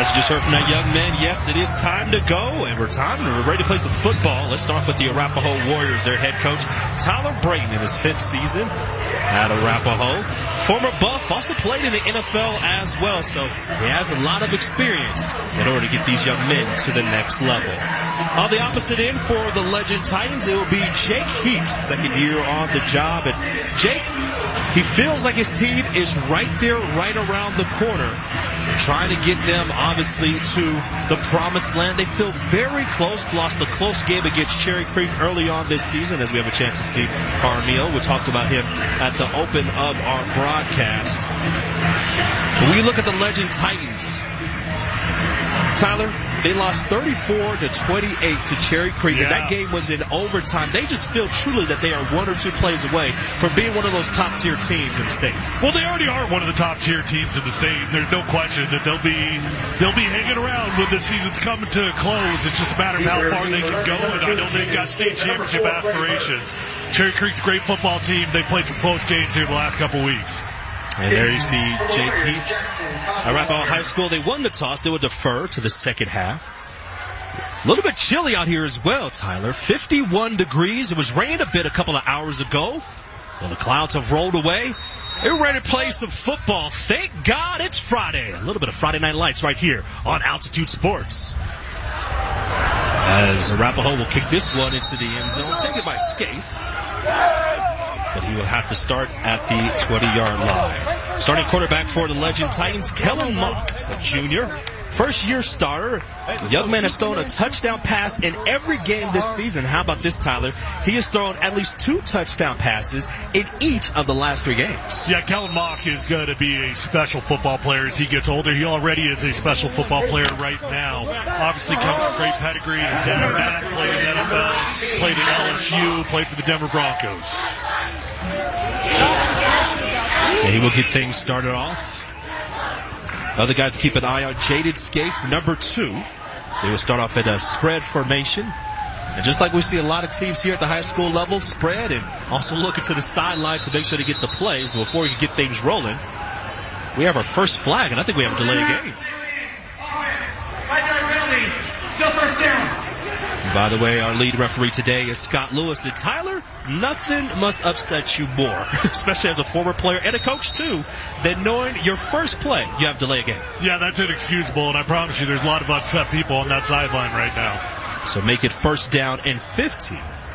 As you just heard from that young man, yes, it is time to go, and we're ready to play some football. Let's start with the Arapahoe Warriors. Their head coach, Tyler Brayton, in his 5th season at Arapahoe. Former Buff, also played in the NFL as well, so he has a lot of experience in order to get these young men to the next level. On the opposite end for the Legend Titans, it will be Jake Heaps, 2nd year on the job. And Jake, he feels like his team is right there, right around the corner, trying to get them, obviously, to the promised land. They feel very close. Lost a close game against Cherry Creek early on this season, as we have a chance to see Carmel. We talked about him at the open of our broadcast. When we look at the Legend Titans, Tyler, they lost 34-28 to Cherry Creek, and that game was in overtime. They just feel truly that they are 1 or 2 plays away from being one of those top-tier teams in the state. Well, they already are one of the top-tier teams in the state. There's no question that they'll be hanging around when the season's coming to a close. It's just a matter of how far they can go, and I know they've got state championship aspirations. Cherry Creek's a great football team. They played some close games here the last couple weeks. And there you see Jake Heaps. At Arapahoe High School, they won the toss. They would defer to the second half. A little bit chilly out here as well, Tyler. 51 degrees. It was raining a bit a couple of hours ago. Well, the clouds have rolled away. They're ready to play some football. Thank God it's Friday. A little bit of Friday Night Lights right here on Altitude Sports. As Arapahoe will kick this one into the end zone. Taken by Scaife. But he will have to start at the 20-yard line. Starting quarterback for the Legend Titans, Kellen Mock, a junior. First-year starter. The young man has thrown a touchdown pass in every game this season. How about this, Tyler? He has thrown at least 2 touchdown passes in each of the last 3 games. Yeah, Kellen Mock is going to be a special football player as he gets older. He already is a special football player right now. Obviously comes from great pedigree. His dad, Matt, played in NFL, played in LSU, played for the Denver Broncos. And he will get things started off. Other guys keep an eye on Jaden Scaife, number 2. So he will start off at a spread formation. And just like we see a lot of teams here at the high school level, spread and also looking to the sideline to make sure to get the plays. But before you get things rolling, we have our first flag, and I think we have a delay of game. Still first down. By the way, our lead referee today is Scott Lewis. And Tyler, nothing must upset you more, especially as a former player and a coach too, than knowing your first play, you have delay a game. Yeah, that's inexcusable, and I promise you there's a lot of upset people on that sideline right now. So make it first down and 15.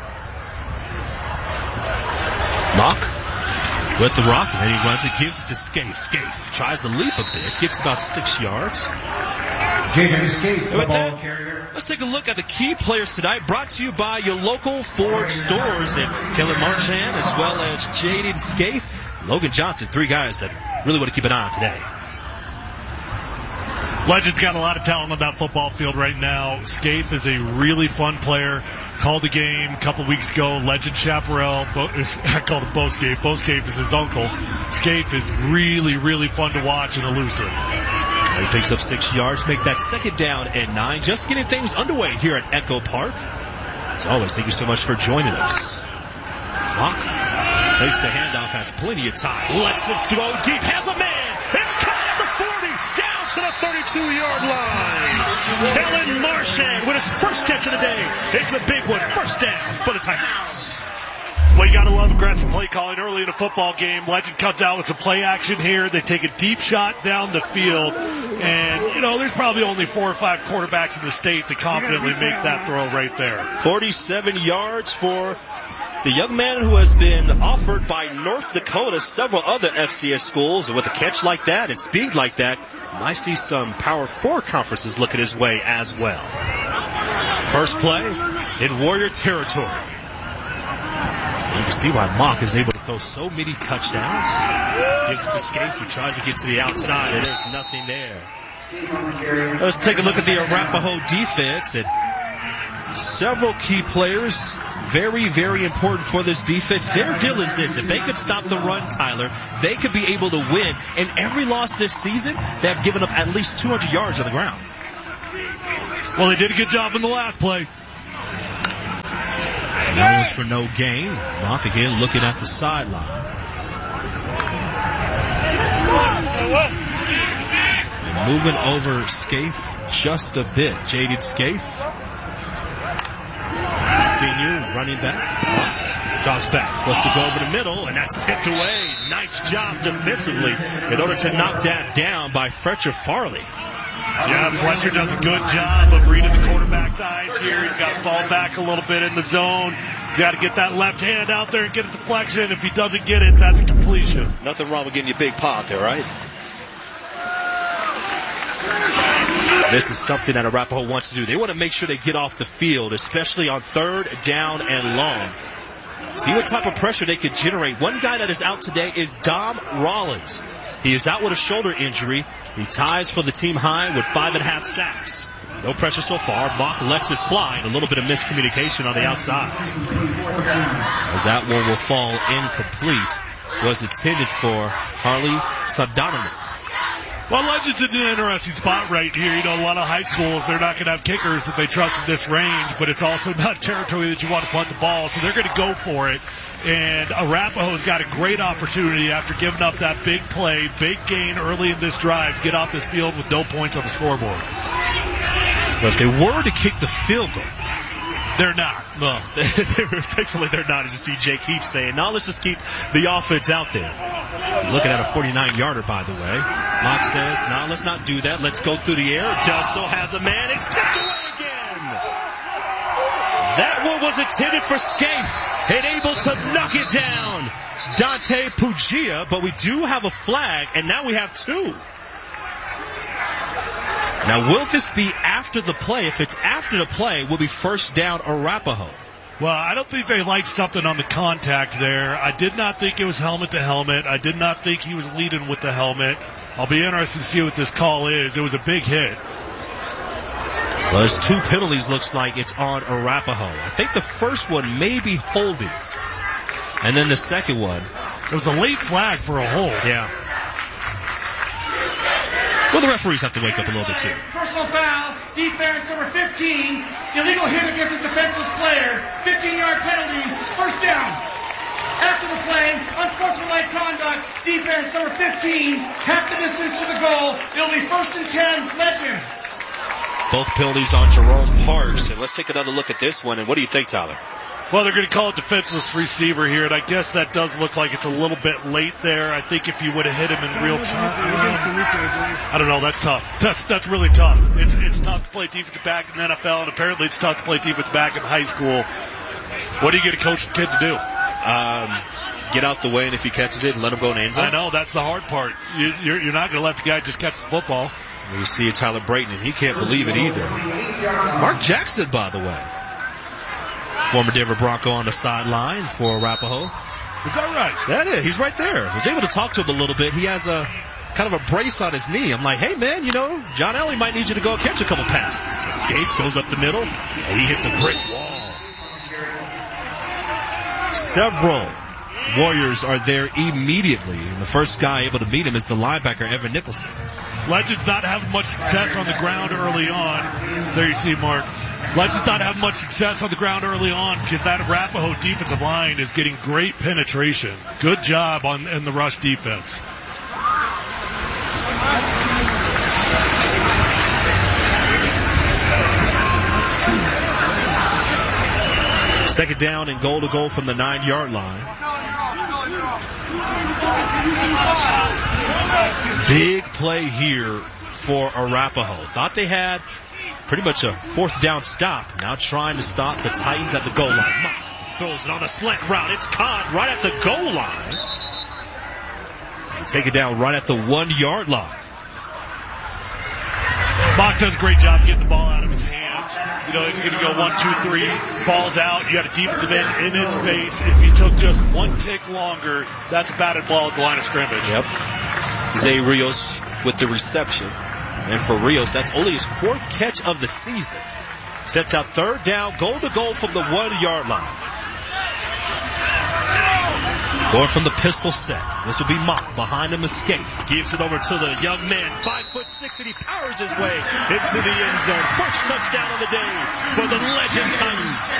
Mock with the rock, and then he runs it, gives to Scaife. Scaife tries to leap a bit, gets about 6 yards. Jaden Scaife, the ball carrier. Let's take a look at the key players tonight, brought to you by your local Ford stores, and Kellen Marchand as well as Jaden Scaife, Logan Johnson, 3 guys that really want to keep an eye on today. Legend's got a lot of talent on that football field right now. Scaife is a really fun player. Called a game a couple weeks ago. Legend Chaparral, I called him Bo Scaife. Bo Scaife is his uncle. Scaife is really, really fun to watch and elusive. He picks up 6 yards, make that second down and 9. Just getting things underway here at Echo Park. As always, thank you so much for joining us. Mock takes the handoff, has plenty of time. Lets it throw deep, has a man. It's caught at the 40, down to the 32-yard line. Kellen Marchand with his first catch of the day. It's a big one, first down for the Titans. Well, you got to love aggressive play calling early in a football game. Legend comes out with some play action here. They take a deep shot down the field. And, there's probably only 4 or 5 quarterbacks in the state that confidently make that throw right there. 47 yards for the young man who has been offered by North Dakota, several other FCS schools. And with a catch like that and speed like that, might see some Power 4 conferences looking his way as well. First play in Warrior territory. You can see why Mock is able to throw so many touchdowns. Gives it to Scaife, who tries to get to the outside, and there's nothing there. Let's take a look at the Arapahoe defense. And several key players, very, very important for this defense. Their deal is this. If they could stop the run, Tyler, they could be able to win. And every loss this season, they have given up at least 200 yards on the ground. Well, they did a good job in the last play. Nose for no gain. Mock again looking at the sideline. And moving over Scaife just a bit. Jaden Scaife, senior running back, drops back, wants to go over the middle, and that's tipped away. Nice job defensively in order to knock that down by Fletcher Farley. Yeah, Fletcher does a good job of reading the quarterback's eyes here. He's got to fall back a little bit in the zone. He's got to get that left hand out there and get a deflection. If he doesn't get it, that's a completion. Nothing wrong with getting your big pot there, right? This is something that Arapahoe wants to do. They want to make sure they get off the field, especially on 3rd down and long. See what type of pressure they could generate. One guy that is out today is Dom Rollins. He is out with a shoulder injury. He ties for the team high with 5.5 sacks. No pressure so far. Mock lets it fly. And a little bit of miscommunication on the outside. As that one will fall incomplete. Was intended for Harley Sadanovic. Well, Legends in an interesting spot right here. You know, a lot of high schools, they're not going to have kickers that they trust in this range, but it's also not territory that you want to punt the ball, so they're going to go for it. And Arapahoe's got a great opportunity after giving up that big play, big gain early in this drive, to get off this field with no points on the scoreboard. But if they were to kick the field goal, they're not. Well, thankfully they're not, as you see Jake Heath saying. Now let's just keep the offense out there. Looking at a 49-yarder, by the way. Mock says, no, let's not do that. Let's go through the air. Does so, has a man. It's tipped away again. That one was intended for Scaife and able to knock it down. Dante Pugia, but we do have a flag, and now we have 2. Now, will this be after the play? If it's after the play, will be 1st down Arapahoe. Well, I don't think they liked something on the contact there. I did not think it was helmet to helmet. I did not think he was leading with the helmet. I'll be interested to see what this call is. It was a big hit. Well, there's 2 penalties, looks like it's on Arapahoe. I think the first one may be holding. And then the second one. It was a late flag for a hold. Yeah. Well, the referees have to wake up a little bit too. Personal foul, defense number 15, illegal hit against a defenseless player, 15-yard penalty, 1st down. After the play, unsportsmanlike conduct, defense number 15, half the distance to the goal. It'll be 1st and 10, Legend. Both penalties on Jerome Parks. And let's take another look at this one. And what do you think, Tyler? Well, they're going to call it defenseless receiver here, and I guess that does look like it's a little bit late there. I think if you would have hit him in real time, I don't know. That's tough. That's really tough. It's tough to play defensive back in the NFL, and apparently it's tough to play defensive back in high school. What are you going to coach the kid to do? Get out the way, and if he catches it, let him go in the end zone. I know, that's the hard part. You're not going to let the guy just catch the football. You see Tyler Brayton, and he can't believe it either. Mark Jackson, by the way. Former Denver Bronco on the sideline for Arapahoe. Is that right? That is. He's right there. I was able to talk to him a little bit. He has a kind of a brace on his knee. I'm like, hey, man, you know, John Ellie might need you to go catch a couple passes. Escape, goes up the middle, and he hits a brick wall. Several Warriors are there immediately. And the first guy able to meet him is the linebacker, Evan Nicholson. Legends not having much success on the ground early on. There you see Mark. Legends not having much success on the ground early on because that Arapahoe defensive line is getting great penetration. Good job in the rush defense. Second down and goal to go from the 9-yard line. Big play here for Arapahoe. Thought they had pretty much a 4th down stop. Now trying to stop the Titans at the goal line. Mock throws it on a slant route. It's caught right at the goal line. And take it down right at the 1-yard line. Mock does a great job getting the ball out of his hands. You know, he's going to go 1, 2, 3, balls out. You got a defensive end in his face. If he took just 1 tick longer, that's a batted ball at the line of scrimmage. Yep. Zay Rios with the reception. And for Rios, that's only his 4th catch of the season. Sets out 3rd down, goal to goal from the 1-yard line. Going from the pistol set. This will be Mock. Behind him, Escape. Gives it over to the young man. 5'6", and he powers his way into the end zone. First touchdown of the day for the Legend Titans.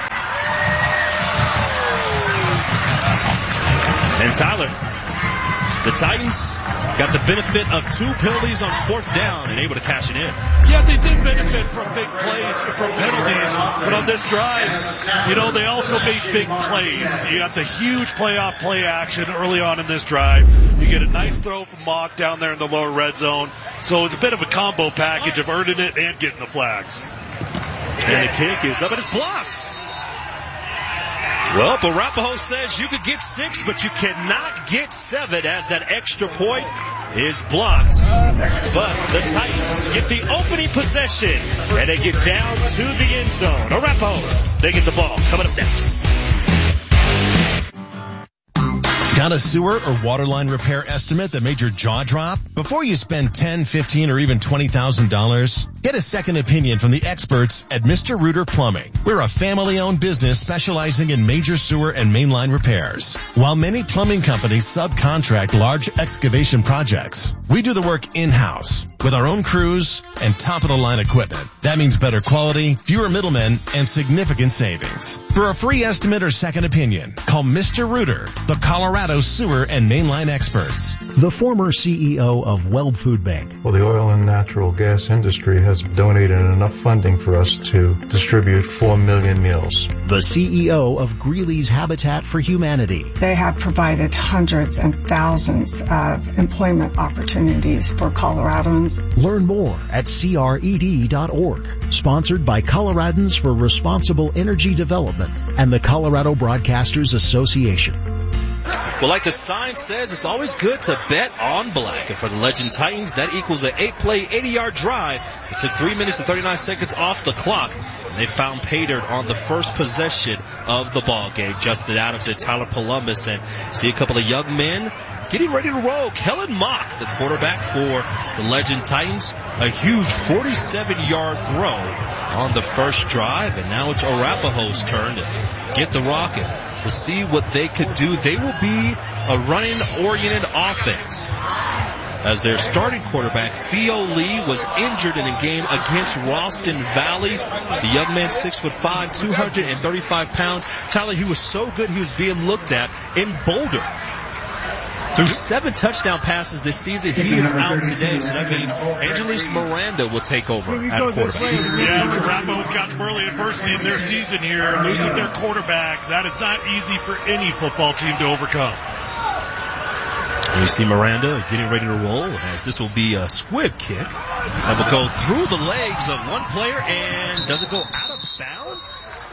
And Tyler, The Titans got the benefit of 2 penalties on 4th down and able to cash it in. Yeah, they did benefit from big plays, from penalties, but on this drive, they also made big plays. You got the huge playoff play action early on in this drive. You get a nice throw from Mock down there in the lower red zone. So it's a bit of a combo package of earning it and getting the flags. And the kick is up and it's blocked. Well, Arapahoe says you could get 6, but you cannot get 7 as that extra point is blocked. But the Titans get the opening possession, and they get down to the end zone. Arapahoe, they get the ball. Coming up next. Got a sewer or water line repair estimate that made your jaw drop? Before you spend $10, $15, or even $20,000, get a second opinion from the experts at Mr. Rooter Plumbing. We're a family-owned business specializing in major sewer and mainline repairs. While many plumbing companies subcontract large excavation projects, we do the work in-house with our own crews and top-of-the-line equipment. That means better quality, fewer middlemen, and significant savings. For a free estimate or second opinion, call Mr. Rooter, the Colorado sewer and mainline experts. The former CEO of Weld Food Bank. Well, the oil and natural gas industry has donated enough funding for us to distribute 4 million meals. The CEO of Greeley's Habitat for Humanity. They have provided hundreds and thousands of employment opportunities for Coloradans. Learn more at cred.org. Sponsored by Coloradans for Responsible Energy Development and the Colorado Broadcasters Association. Well, like the sign says, it's always good to bet on black. And for the Legend Titans, that equals an 8-play, 80-yard drive. It took 3 minutes and 39 seconds off the clock. And they found pay dirt on the first possession of the ball game. Justin Adams and Tyler Columbus. And see a couple of young men getting ready to roll. Kellen Mock, the quarterback for the Legend Titans. A huge 47-yard throw on the first drive. And now it's Arapahoe's turn to get the rocket. To see what they could do. They will be a running-oriented offense. As their starting quarterback, Theo Lee, was injured in a game against Ralston Valley. The young man, 6'5", 235 pounds. Tyler, he was so good he was being looked at in Boulder. Through 7 touchdown passes this season, he is out today, so that means Angelis Miranda will take over at quarterback. Yeah, Arapahoe's got some early adversity in their season here. Losing their quarterback, that is not easy for any football team to overcome. And you see Miranda getting ready to roll, as this will be a squib kick that will go through the legs of one player, and does it go out of bounds?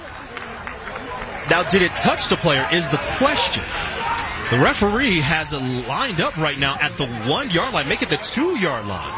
Now, did it touch the player is the question. The referee has it lined up right now at the 1-yard line. Make it the 2-yard line.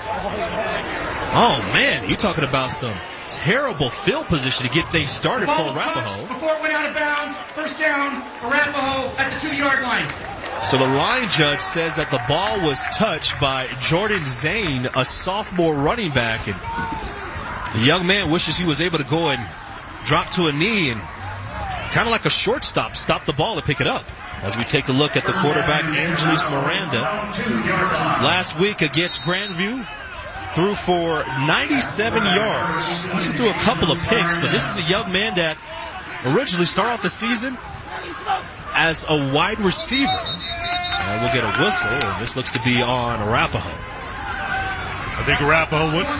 Oh, man, you're talking about some terrible field position to get things started for Arapahoe. Before it went out of bounds, first down, Arapahoe at the 2-yard line. So the line judge says that the ball was touched by Jordan Zane, a sophomore running back. And the young man wishes he was able to go and drop to a knee and kind of like a shortstop, stop the ball and pick it up. As we take a look at the quarterback, Angelis Miranda, last week against Grandview, threw for 97 yards. He threw a couple of picks, but this is a young man that originally started off the season as a wide receiver. And we'll get a whistle, and this looks to be on Arapahoe. I think Arapahoe would.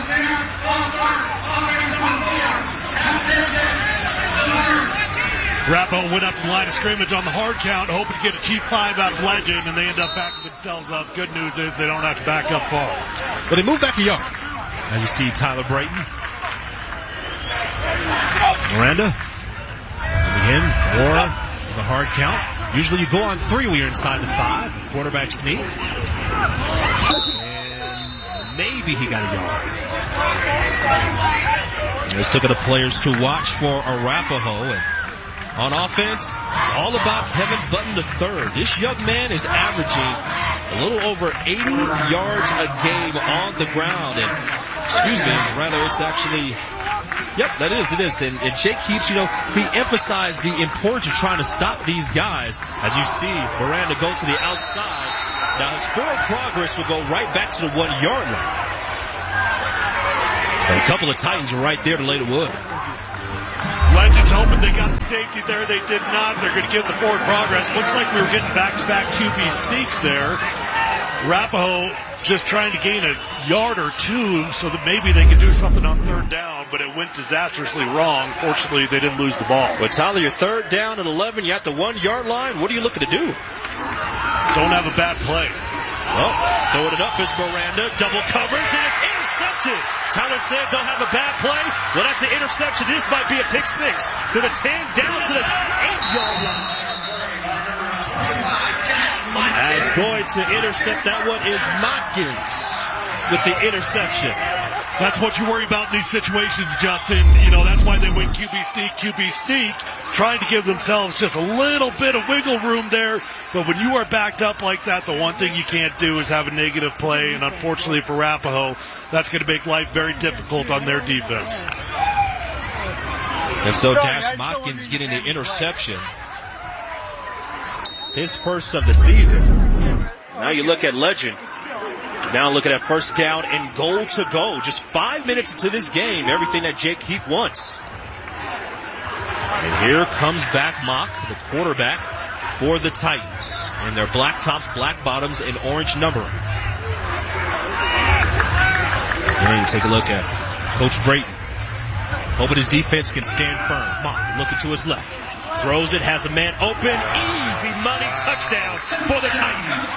Arapahoe went up to the line of scrimmage on the hard count, hoping to get a cheap 5 out of Legend, and they end up backing themselves up. Good news is they don't have to back up far. But they move back a yard. As you see Tyler Brayton. Miranda. In or the hard count. Usually you go on 3 when you're inside the 5. Quarterback sneak. And maybe he got a yard. Let's look at the players to watch for Arapahoe. And on offense, it's all about Kevin Button III. This young man is averaging a little over 80 yards a game on the ground. And, rather it's actually, yep, it is. And Jake Heaps, he emphasized the importance of trying to stop these guys. As you see, Miranda go to the outside. Now his forward progress will go right back to the 1-yard line. And a couple of Titans are right there to lay the wood. Legends hoping they got the safety there. They did not. They're going to get the forward progress. Looks like we were getting back-to-back QB sneaks there. Arapahoe just trying to gain a yard or two so that maybe they could do something on third down, but it went disastrously wrong. Fortunately, they didn't lose the ball. Well, Tyler, you're third down and 11. You're at the 1 yard line. What are you looking to do? Don't have a bad play. Well, throwing it up is Miranda. Double coverage, and it's intercepted. Tyler said don't have a bad play. Well, that's an interception. This might be a pick six. They're the 10 down to the 8-yard line. As going to intercept that one is Motkins with the interception. That's what you worry about in these situations, Justin. You know, that's why they went QB sneak, trying to give themselves just a little bit of wiggle room there. But when you are backed up like that, the one thing you can't do is have a negative play. And unfortunately for Arapahoe, that's going to make life very difficult on their defense. And so Dash Motkins getting the interception. His first of the season. Now you look at Legend. Now looking at first down and goal to go. Just 5 minutes into this game. Everything that Jake Heap wants. And here comes back Mock, the quarterback for the Titans. In their black tops, black bottoms, and orange numbering. And you take a look at Coach Brayton. Hoping his defense can stand firm. Mock looking to his left. Throws it, has a man open. Easy money touchdown for the Titans.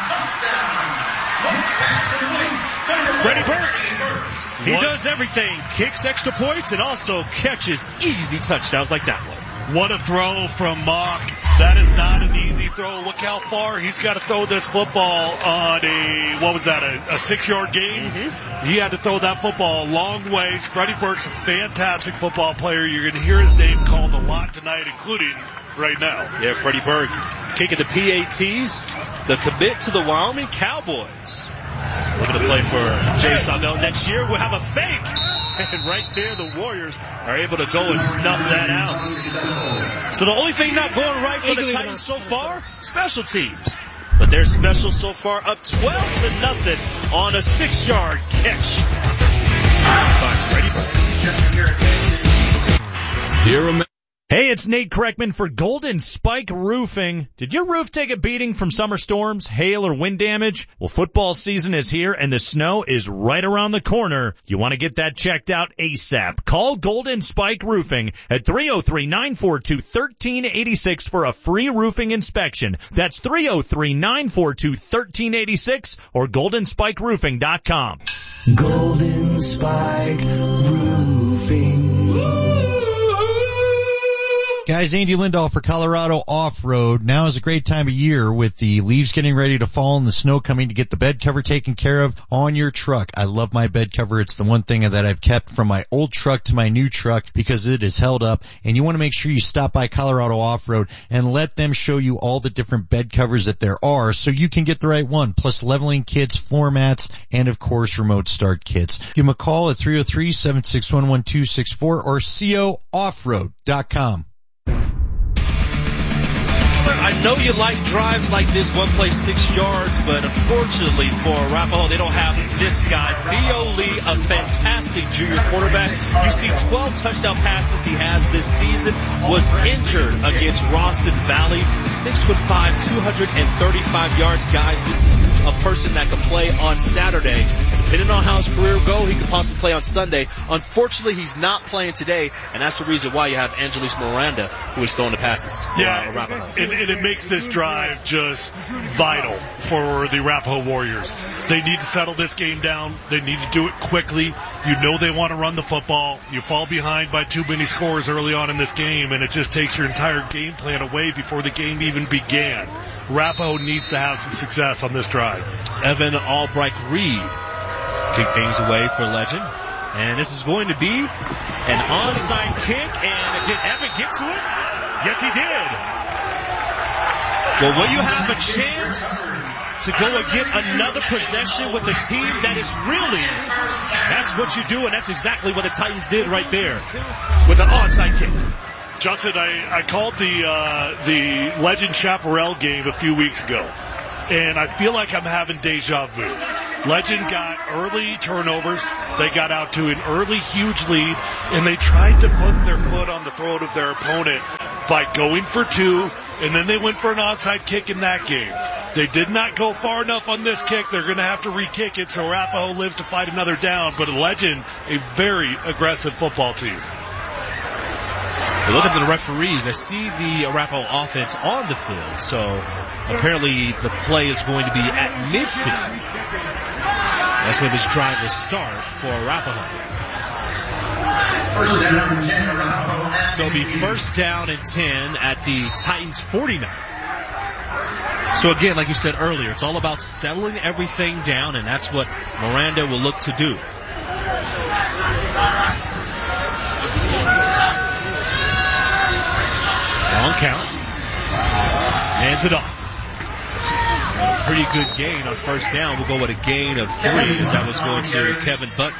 Freddie Burke. He does everything. Kicks extra points and also catches easy touchdowns like that one. What a throw from Mock. That is not an easy throw. Look how far he's got to throw this football on a 6-yard gain. Mm-hmm. He had to throw that football a long ways. Freddie Burke's a fantastic football player. You're going to hear his name called a lot tonight, including right now. Yeah, Freddie Burke kicking the PATs, the commit to the Wyoming Cowboys. We're going to play for Jay Sondell next year. We'll have a fake. And right there, the Warriors are able to go and snuff that out. So the only thing not going right for the Titans so far, special teams. But they're special so far, up 12-0 on a 6-yard catch by Freddie Burke. Dear Hey, it's Nate Kreckman for Golden Spike Roofing. Did your roof take a beating from summer storms, hail, or wind damage? Well, football season is here and the snow is right around the corner. You want to get that checked out ASAP. Call Golden Spike Roofing at 303-942-1386 for a free roofing inspection. That's 303-942-1386 or goldenspikeroofing.com. Golden Spike Roofing. Guys, Andy Lindahl for Colorado Off-Road. Now is a great time of year with the leaves getting ready to fall and the snow coming to get the bed cover taken care of on your truck. I love my bed cover. It's the one thing that I've kept from my old truck to my new truck because it is held up. And you want to make sure you stop by Colorado Off-Road and let them show you all the different bed covers that there are so you can get the right one. Plus leveling kits, floor mats, and of course remote start kits. Give them a call at 303-761-1264 or COoffroad.com. I know you like drives like this, one play 6 yards, but unfortunately for Arapahoe, they don't have this guy. Theo Lee, a fantastic junior quarterback. You see 12 touchdown passes he has this season, was injured against Ralston Valley. 6'5", 235 yards. Guys, this is a person that can play on Saturday. Depending on how his career go, he could possibly play on Sunday. Unfortunately, he's not playing today, and that's the reason why you have Angelis Miranda, who is throwing the passes. Yeah, and it makes this drive just vital for the Arapahoe Warriors. They need to settle this game down. They need to do it quickly. You know they want to run the football. You fall behind by too many scores early on in this game, and it just takes your entire game plan away before the game even began. Arapahoe needs to have some success on this drive. Evan Albright-Reed kick things away for Legend. And this is going to be an onside kick. And did Evan get to it? Yes, he did. Well, when you have a chance to go and get another possession with a team that is reeling, that's what you do, and that's exactly what the Titans did right there with an onside kick. Justin, I called the Legend Chaparral game a few weeks ago, and I feel like I'm having deja vu. Legend got early turnovers. They got out to an early huge lead, and they tried to put their foot on the throat of their opponent by going for two, and then they went for an onside kick in that game. They did not go far enough on this kick. They're going to have to re-kick it, so Arapahoe lives to fight another down. But Legend, a very aggressive football team. Look at the referees. I see the Arapahoe offense on the field, so apparently the play is going to be at midfield. That's where this drive will start for Arapahoe. First down and 10, Arapahoe. So it'll be first down and 10 at the Titans 49. So again, like you said earlier, it's all about settling everything down, and that's what Miranda will look to do. Long count. Hands it off. A pretty good gain on first down. We'll go with a gain of 3 as that was going to Kevin Button.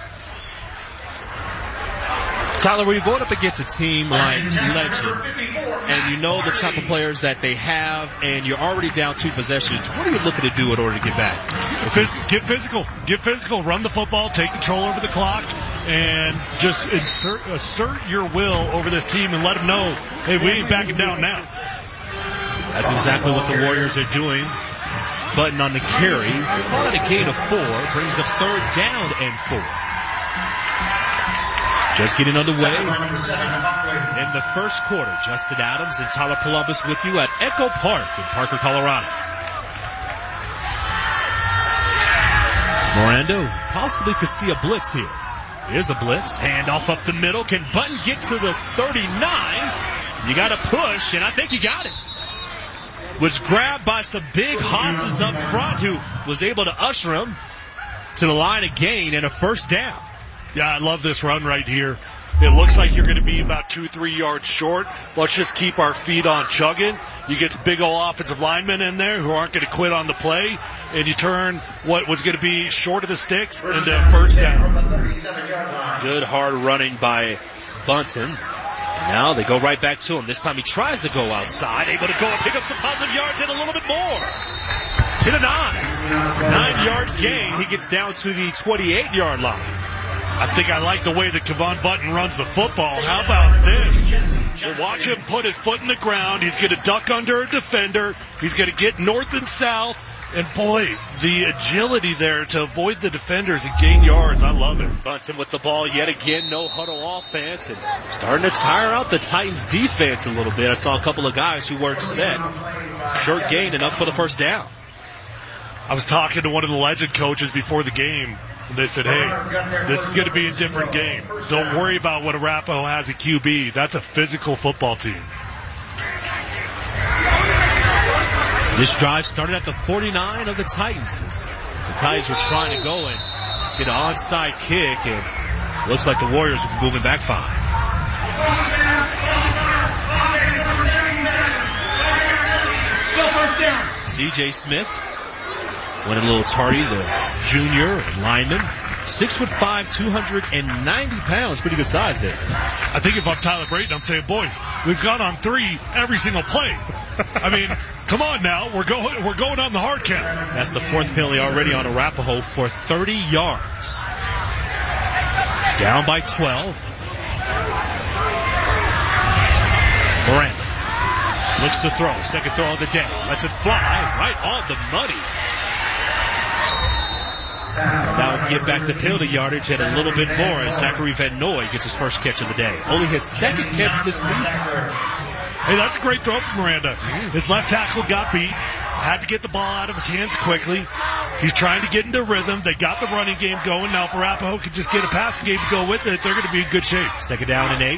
Tyler, when you're going up against a team like Legend, and you know the type of players that they have, and you're already down 2 possessions, what are you looking to do in order to get back? Get physical. Get physical. Run the football. Take control over the clock. And just assert your will over this team and let them know, hey, we ain't backing down now. That's exactly what the Warriors are doing. Button on the carry. Call it a gain of 4. Brings up third down and 4. Just getting underway in the first quarter. Justin Adams and Tyler Columbus with you at Echo Park in Parker, Colorado. Miranda possibly could see a blitz here. Here's a blitz. Handoff up the middle. Can Button get to the 39? You got to push, and I think he got it. Was grabbed by some big hosses up front who was able to usher him to the line of gain and a first down. Yeah, I love this run right here. It looks like you're going to be about 2-3 yards short. Let's just keep our feet on chugging. You get some big old offensive linemen in there who aren't going to quit on the play, and you turn what was going to be short of the sticks into first down. Good hard running by Bunton. Now they go right back to him. This time he tries to go outside, able to go and pick up some positive yards and a little bit more. To the 9-yard gain. He gets down to the 28-yard line. I think I like the way that Kevon Button runs the football. How about this? We'll watch him put his foot in the ground. He's going to duck under a defender. He's going to get north and south. And boy, the agility there to avoid the defenders and gain yards. I love it. Bunton with the ball yet again. No huddle offense. And starting to tire out the Titans defense a little bit. I saw a couple of guys who weren't set. Short gain, enough for the first down. I was talking to one of the Legend coaches before the game. They said, hey, this is going to be a different game. Don't worry about what Arapahoe has at QB. That's a physical football team. This drive started at the 49 of the Titans. The Titans were trying to go and get an onside kick, and looks like the Warriors will be moving back 5. C.J. Smith went a little tardy, the junior lineman. 6'5", 290 pounds. Pretty good size there. I think if I'm Tyler Brayton, I'm saying, boys, we've gone on 3 every single play. I mean, come on now. We're going on the hard count. That's the 4th penalty already on Arapahoe for 30 yards. Down by 12. Miranda looks to throw. Second throw of the day. Lets it fly right on the money. Now get back the penalty yardage and a little bit more as Zachary Van Noy gets his first catch of the day. Only his second catch this season. Hey, that's a great throw from Miranda. His left tackle got beat. Had to get the ball out of his hands quickly. He's trying to get into rhythm. They got the running game going. Now if Arapahoe can just get a passing game to go with it, they're going to be in good shape. Second down and 8.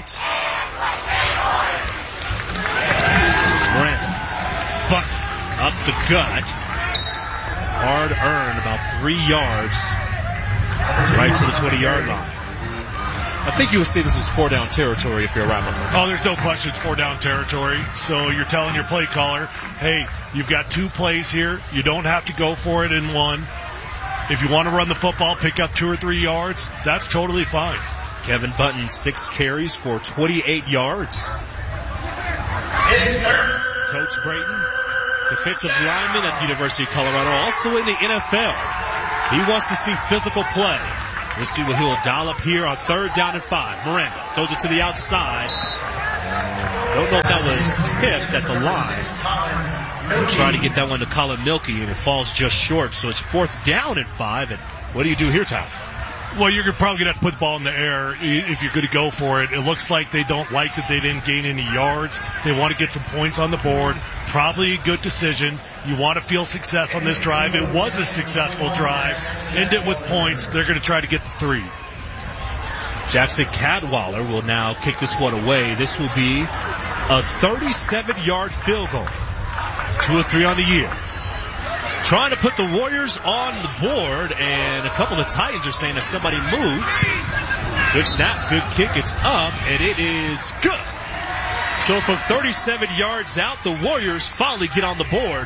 Miranda. Button up the gut. Hard earned, about 3 yards. Right to the 20-yard line. I think you would say this is 4-down territory if you're Arapahoe. Oh, there's no question it's 4-down territory. So you're telling your play caller, hey, you've got 2 plays here. You don't have to go for it in one. If you want to run the football, pick up 2 or 3 yards, that's totally fine. Kevin Button, 6 carries for 28 yards. Coach Brayton, defensive lineman at the University of Colorado, also in the NFL. He wants to see physical play. Let's see what he'll dial up here on 3rd down and 5. Miranda throws it to the outside. Don't know if that was tipped at the line. We'll try to get that one to Colin Milkey, and it falls just short. So it's 4th down and 5. And what do you do here, Tyler? Well, you're probably going to have to put the ball in the air if you're going to go for it. It looks like they don't like that they didn't gain any yards. They want to get some points on the board. Probably a good decision. You want to feel success on this drive. It was a successful drive. End it with points. They're going to try to get the 3. Jackson Cadwaller will now kick this one away. This will be a 37-yard field goal. 2 of 3 on the year. Trying to put the Warriors on the board, and a couple of Titans are saying that somebody moved. Good snap, good kick, it's up, and it is good. So from 37 yards out, the Warriors finally get on the board.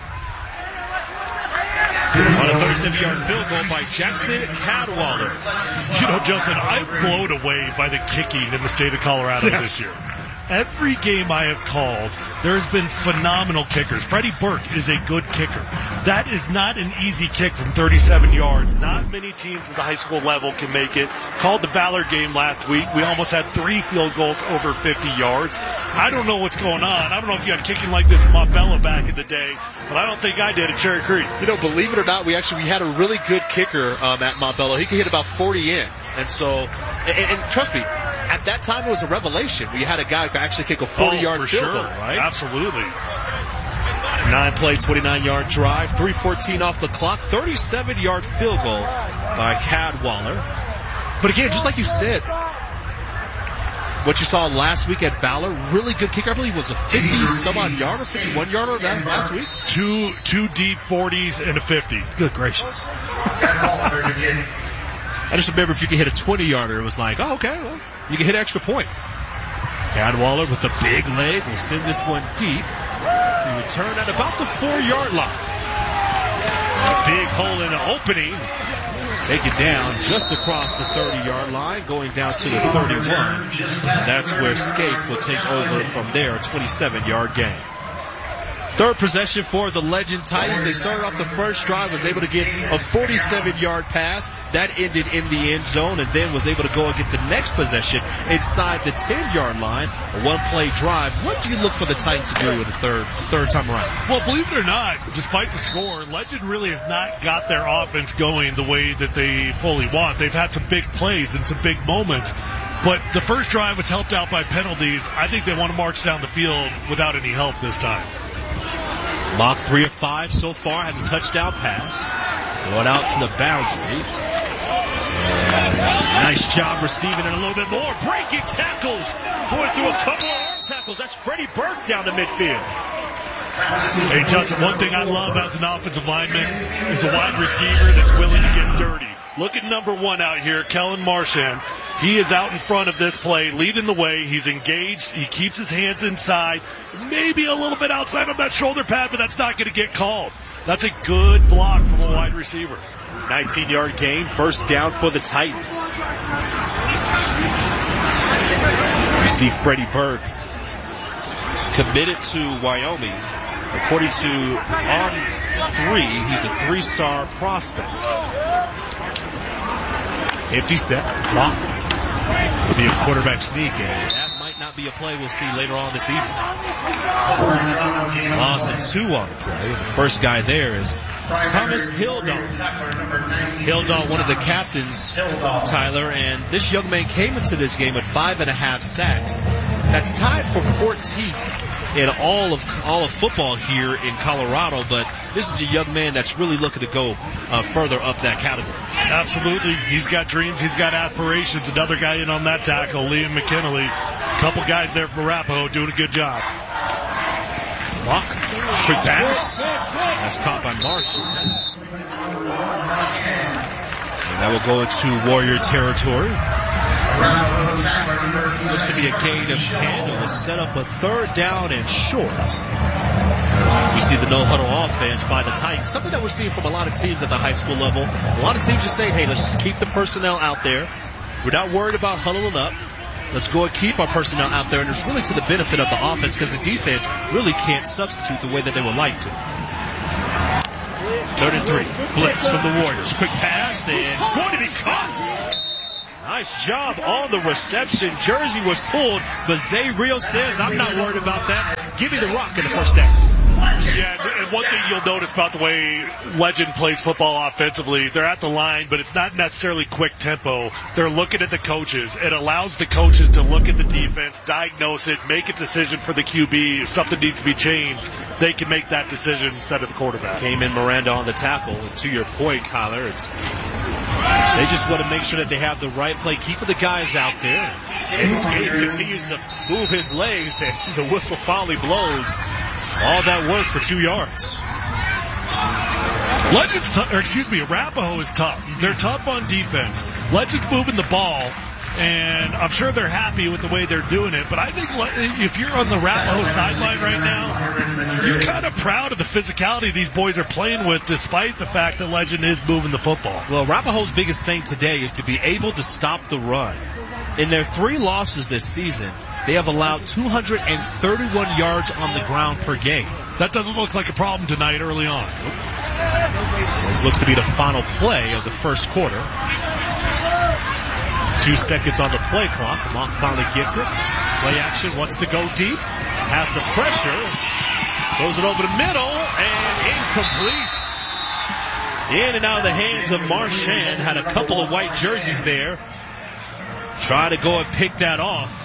On a 37-yard field goal by Jackson Cadwaller. You know, Justin, I'm blown away by the kicking in the state of Colorado this year. Every game I have called, there's been phenomenal kickers. Freddie Burke is a good kicker. That is not an easy kick from 37 yards. Not many teams at the high school level can make it. Called the Valor game last week. We almost had 3 field goals over 50 yards. I don't know what's going on. I don't know if you had kicking like this in Montbello back in the day, but I don't think I did at Cherry Creek. You know, believe it or not, we had a really good kicker at Montbello. He could hit about 40 in. And so, and trust me, at that time it was a revelation. We had a guy who could actually kick a 40-yard field goal, right? Absolutely. 9-play, 29-yard drive, 3:14 off the clock, 37-yard field goal by Cadwaller. But again, just like you said, what you saw last week at Valor, really good kicker. I believe it was a 50-some-odd yard or 51-yarder that last week. Two deep 40s and a 50. Good gracious. I just remember if you could hit a 20-yarder, it was like, oh, okay, well, you can hit an extra point. Cadwaller with the big leg will send this one deep. He return at about the 4-yard line. A big hole in the opening. Take it down just across the 30-yard line, going down to the 31. That's where Scaife will take over from there, a 27-yard gain. 3rd possession for the Legend Titans. They started off the first drive, was able to get a 47-yard pass. That ended in the end zone, and then was able to go and get the next possession inside the 10-yard line. A 1-play drive. What do you look for the Titans to do in the third time around? Well, believe it or not, despite the score, Legend really has not got their offense going the way that they fully want. They've had some big plays and some big moments. But the first drive was helped out by penalties. I think they want to march down the field without any help this time. Mock 3 of 5 so far, has a touchdown pass. Throw it out to the boundary. And nice job receiving it a little bit more. Breaking tackles. Going through a couple of arm tackles. That's Freddie Burke down the midfield. Hey, Justin, one thing I love as an offensive lineman is a wide receiver that's willing to get dirty. Look at number 1 out here, Kellen Marchand. He is out in front of this play, leading the way. He's engaged. He keeps his hands inside, maybe a little bit outside of that shoulder pad, but that's not going to get called. That's a good block from a wide receiver. 19-yard gain, 1st down for the Titans. You see Freddie Burke committed to Wyoming. According to On3, he's a 3-star prospect. Empty set, block. Will be a quarterback sneak, and that might not be a play we'll see later on this evening. Lawson 2 on the play. The first guy there is Thomas Hildahl. Hildahl, one of the captains, Tyler, and this young man came into this game with 5.5 sacks. That's tied for 14th in all of football here in Colorado, but this is a young man that's really looking to go further up that category. Absolutely. He's got dreams. He's got aspirations. Another guy in on that tackle, Liam McKinley. A couple guys there from Arapahoe doing a good job. Block. Quick pass. That's caught by Marshall. And that will go into Warrior territory. Looks to be a gain of 10. It will set up a 3rd down and short. We see the no-huddle offense by the Titans. Something that we're seeing from a lot of teams at the high school level. A lot of teams just saying, hey, let's just keep the personnel out there. We're not worried about huddling up. Let's go and keep our personnel out there. And it's really to the benefit of the offense because the defense really can't substitute the way that they would like to. 3rd and 3. Blitz from the Warriors. Quick pass, and it's going to be caught. Nice job on the reception. Jersey was pulled, but Zay Real says, I'm not worried about that. Give me the rock in the first down. Yeah, and one thing you'll notice about the way Legend plays football offensively, they're at the line, but it's not necessarily quick tempo. They're looking at the coaches. It allows the coaches to look at the defense, diagnose it, make a decision for the QB. If something needs to be changed, they can make that decision instead of the quarterback. Came in Miranda on the tackle. And to your point, Tyler, they just want to make sure that they have the right play, keeping the guys out there. And Skate continues to move his legs, and the whistle finally blows. All that work for 2 yards. Arapahoe is tough. They're tough on defense. Legends moving the ball, and I'm sure they're happy with the way they're doing it. But I think if you're on the Arapahoe sideline right now, you're kind of proud of the physicality these boys are playing with, despite the fact that Legend is moving the football. Well, Arapahoe's biggest thing today is to be able to stop the run. In their 3 losses this season, they have allowed 231 yards on the ground per game. That doesn't look like a problem tonight early on. This looks to be the final play of the first quarter. 2 seconds on the play clock. Monk finally gets it. Play action, wants to go deep. Has some pressure. Throws it over the middle, and incomplete. In and out of the hands of Marchand. Had a couple of white jerseys there. Try to go and pick that off.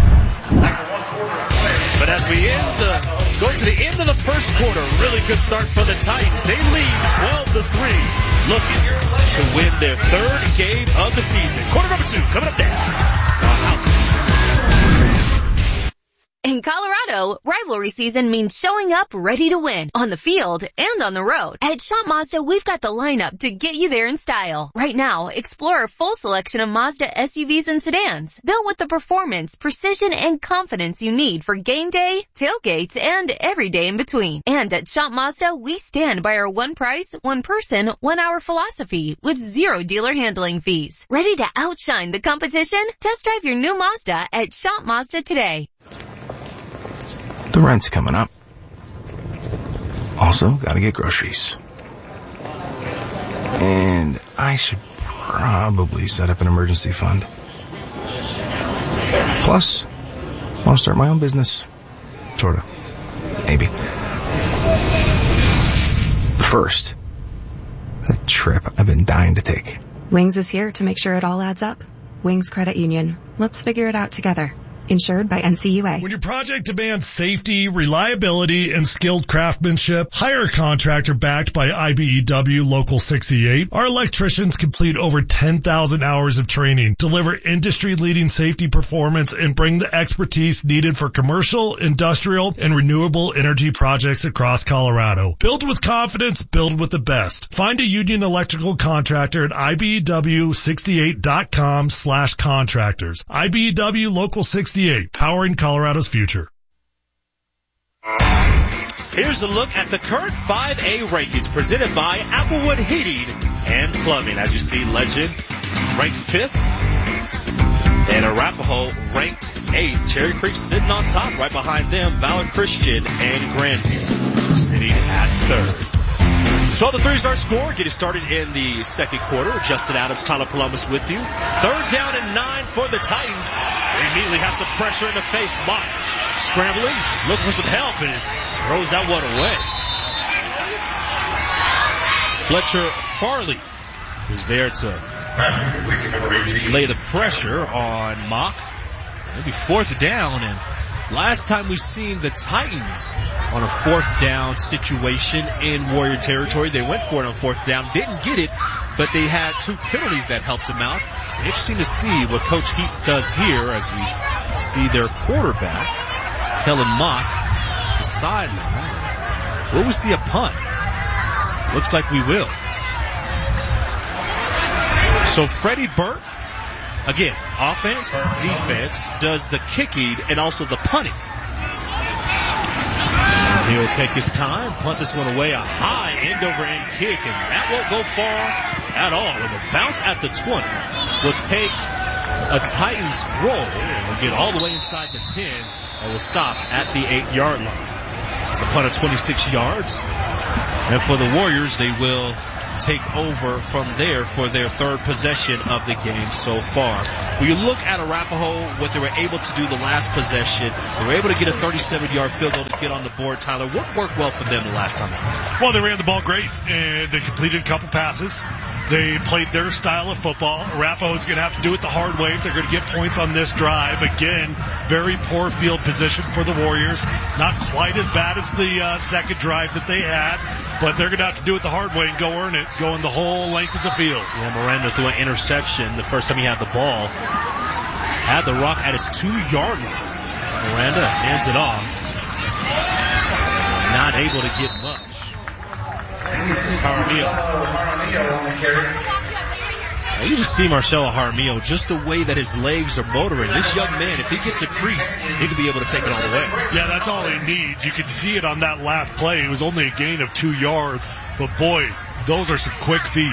But as we go to the end of the first quarter, really good start for the Titans. They lead 12-3, looking to win their 3rd game of the season. Quarter number 2 coming up next. In Colorado, rivalry season means showing up ready to win on the field and on the road. At Shop Mazda, we've got the lineup to get you there in style. Right now, explore a full selection of Mazda SUVs and sedans, built with the performance, precision, and confidence you need for game day, tailgates, and every day in between. And at Shop Mazda, we stand by our one price, one person, 1 hour philosophy with 0 dealer handling fees. Ready to outshine the competition? Test drive your new Mazda at Shop Mazda today. The rent's coming up. Also, gotta get groceries. And I should probably set up an emergency fund. Plus, I want to start my own business. Sorta. Maybe. But first, that trip I've been dying to take. Wings is here to make sure it all adds up. Wings Credit Union. Let's figure it out together. Insured by NCUA. When your project demands safety, reliability, and skilled craftsmanship, hire a contractor backed by IBEW Local 68. Our electricians complete over 10,000 hours of training, deliver industry-leading safety performance, and bring the expertise needed for commercial, industrial, and renewable energy projects across Colorado. Build with confidence, build with the best. Find a union electrical contractor at IBEW68.com/contractors. IBEW Local 68. Powering Colorado's future. Here's a look at the current 5A rankings presented by Applewood Heating and Plumbing. As you see, Legend ranked 5th and Arapahoe ranked 8th. Cherry Creek sitting on top. Right behind them, Valor Christian and Grandview sitting at 3rd. So the 3's our score. Getting started in the second quarter. Justin Adams, Tyler Columbus with you. 3rd down and 9 for the Titans. They immediately have some pressure in the face. Mock scrambling, looking for some help, and throws that one away. Fletcher Farley is there to lay the pressure on Mock. Maybe 4th down, and last time we've seen the Titans on a 4th down situation in Warrior territory, they went for it on 4th down, didn't get it, but they had 2 penalties that helped them out. Interesting to see what Coach Heat does here as we see their quarterback, Kellen Mock, the sideline. Will we see a punt? Looks like we will. So Freddie Burt, again, offense, defense, does the kicking and also the punting. He'll take his time, punt this one away, a high end-over-end kick, and that won't go far at all. It will bounce at the 20. Will take a Titans roll and will get all the way inside the 10 and will stop at the 8-yard line. It's a punt of 26 yards. And for the Warriors, they will take over from there for their third possession of the game so far. When you look at Arapahoe, what they were able to do the last possession, they were able to get a 37-yard field goal to get on the board. Tyler, what worked well for them the last time out? Well, they ran the ball great, and they completed a couple passes. They played their style of football. Arapahoe is going to have to do it the hard way if they're going to get points on this drive. Again, very poor field position for the Warriors. Not quite as bad as the second drive that they had, but they're going to have to do it the hard way and go earn it, going the whole length of the field. Yeah, Miranda threw an interception the first time he had the ball. Had the rock at his 2-yard line. Miranda hands it off. Not able to get much. You just see Marcelo Jaramillo, just the way that his legs are motoring. This young man, if he gets a crease, he could be able to take it all the way. Yeah, that's all he needs. You can see it on that last play. It was only a gain of 2 yards, but boy, those are some quick feet.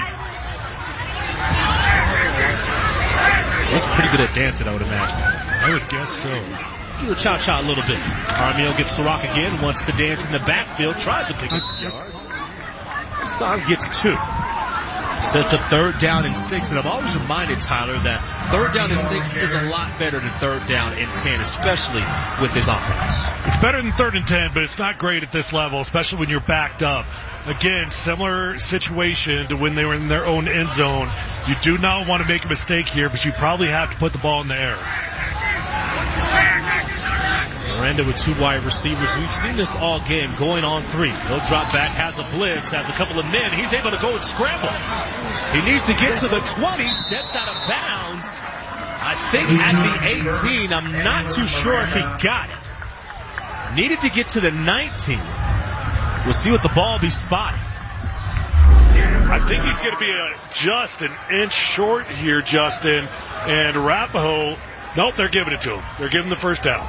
He's pretty good at dancing, I would imagine. I would guess so. Do the cha-cha a little bit. Jaramillo gets the rock again, wants to dance in the backfield, tries to pick up some yards. This time gets 2. Sets up 3rd down and 6, and I've always reminded Tyler that 3rd down and 6 is a lot better than 3rd down and 10, especially with his offense. It's better than 3rd and 10, but it's not great at this level, especially when you're backed up. Again, similar situation to when they were in their own end zone. You do not want to make a mistake here, but you probably have to put the ball in the air. Miranda with 2 wide receivers. We've seen this all game, going on 3. He'll drop back, has a blitz, has a couple of men. He's able to go and scramble. He needs to get to the 20, steps out of bounds. I think at the 18. I'm not too sure if he got it. Needed to get to the 19. We'll see what the ball be spotted. I think he's going to be just an inch short here, Justin. And Arapahoe, nope, they're giving it to him. They're giving the first down.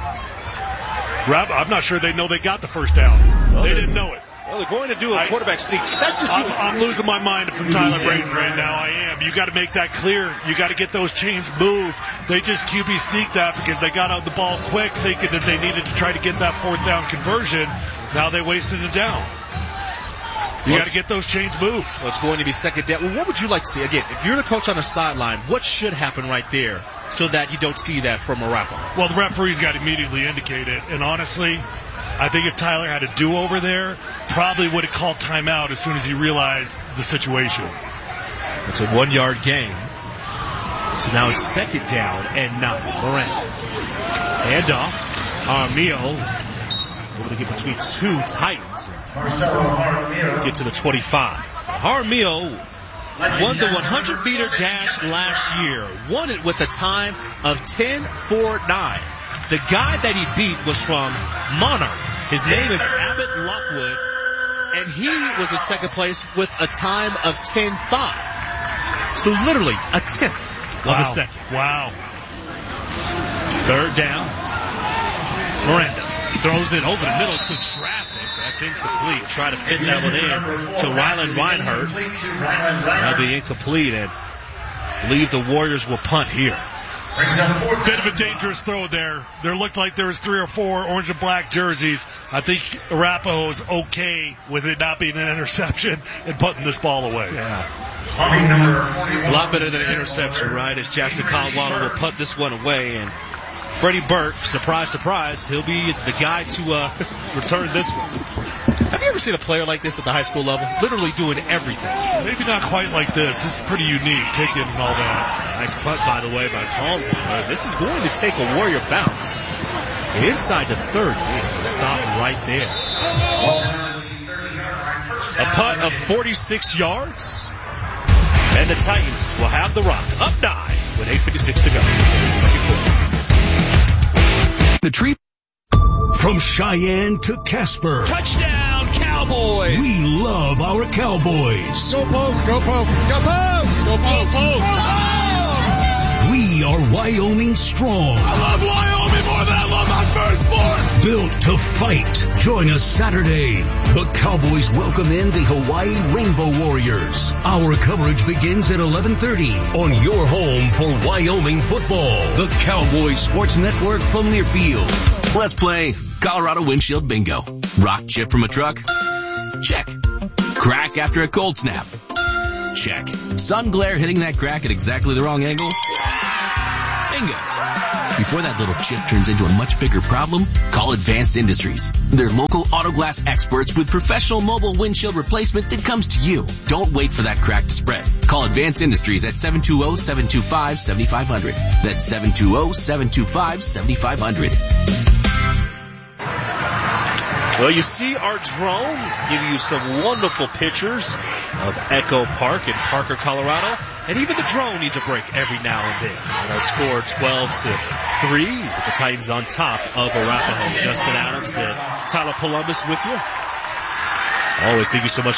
I'm not sure they know they got the first down. Well, they didn't know it. Well, they're going to do a quarterback sneak. I'm losing my mind from Tyler Brayton right now. I am. You got to make that clear. You got to get those chains moved. They just QB sneaked that because they got out the ball quick, thinking that they needed to try to get that 4th down conversion. Now they wasted it down. You got to get those chains moved. Well, it's going to be 2nd down. Well, what would you like to see? Again, if you're the coach on the sideline, what should happen right there so that you don't see that from Arapahoe? Well, the referee's got to immediately indicate it. And honestly, I think if Tyler had a do-over there, probably would have called timeout as soon as he realized the situation. It's a 1-yard gain. So now it's 2nd down and 9. Miranda. Handoff. Jaramillo able to get between 2 Titans. Get to the 25. Jaramillo won the 100-meter dash last year. Won it with a time of 10:49. The guy that he beat was from Monarch. His name is Abbott Lockwood, and he was in 2nd place with a time of 10:5. So literally a 10th of a second. Wow. 3rd down. Miranda throws it over the middle to traffic. That's incomplete. Try to fit that one in to Ryland Reinhardt. That'll be incomplete, and believe the Warriors will punt here. Bit of a dangerous throw there. There looked like there was 3 or 4 orange and black jerseys. I think Arapahoe's okay with it not being an interception and putting this ball away. Yeah. It's a lot better than an interception, right? As Jackson Colorado will punt this one away, and Freddie Burke, surprise, surprise, he'll be the guy to return this one. Have you ever seen a player like this at the high school level? Literally doing everything. Maybe not quite like this. This is pretty unique, kicking and all that. Nice punt, by the way, by Caldwell. This is going to take a Warrior bounce. Inside the 30. Stop right there. A punt of 46 yards. And the Titans will have the rock. Up 9 with 8:56 to go. Second quarter. The treat from Cheyenne to Casper. Touchdown, Cowboys! We love our Cowboys. Go Pokes! Go Pokes! Go Pokes! Go Pokes! Go Pokes! We are Wyoming strong. I love Wyoming more than I love my firstborn. Built to fight. Join us Saturday. The Cowboys welcome in the Hawaii Rainbow Warriors. Our coverage begins at 11:30 on your home for Wyoming football. The Cowboys Sports Network from Learfield. Let's play Colorado windshield bingo. Rock chip from a truck? Check. Crack after a cold snap? Check. Sun glare hitting that crack at exactly the wrong angle? Bingo. Before that little chip turns into a much bigger problem, call Advanced Industries. They're local auto glass experts with professional mobile windshield replacement that comes to you. Don't wait for that crack to spread. Call Advanced Industries at 720-725-7500. That's 720-725-7500. Well, you see our drone give you some wonderful pictures of Echo Park in Parker, Colorado. And even the drone needs a break every now and then. And our score 12-3 with the Titans on top of Arapahoe. Justin Adams and Tyler Columbus with you. Always thank you so much